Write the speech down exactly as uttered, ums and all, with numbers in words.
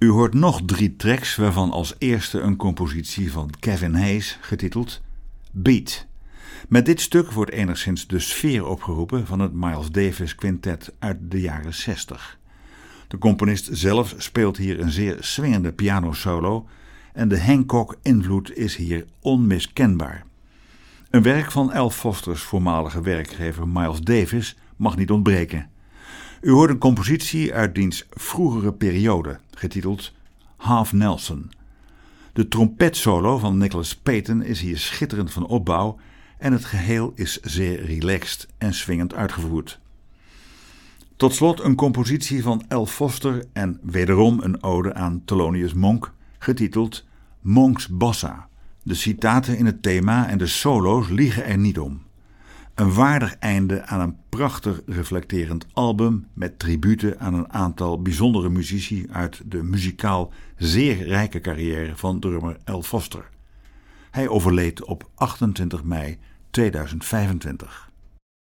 U hoort nog drie tracks, waarvan als eerste een compositie van Kevin Hayes, getiteld Beat. Met dit stuk wordt enigszins de sfeer opgeroepen van het Miles Davis Quintet uit de jaren zestig. De componist zelf speelt hier een zeer swingende pianosolo en de Hancock-invloed is hier onmiskenbaar. Een werk van Al Foster's voormalige werkgever Miles Davis mag niet ontbreken. U hoort een compositie uit diens vroegere periode, getiteld Half Nelson. De trompetsolo van Nicholas Payton is hier schitterend van opbouw en het geheel is zeer relaxed en swingend uitgevoerd. Tot slot een compositie van Al Foster en wederom een ode aan Thelonious Monk, getiteld Monk's Bossa. De citaten in het thema en de solo's liegen er niet om. Een waardig einde aan een prachtig reflecterend album met tributen aan een aantal bijzondere muzici uit de muzikaal zeer rijke carrière van drummer Al Foster. Hij overleed op achtentwintig mei tweeduizend vijfentwintig.